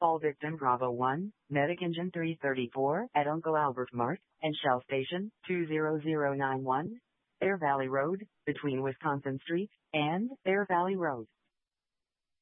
All victim Bravo 1, Medic Engine 334 at Uncle Albert Mart and Shell Station 20091, Air Valley Road, between Wisconsin Street and Air Valley Road.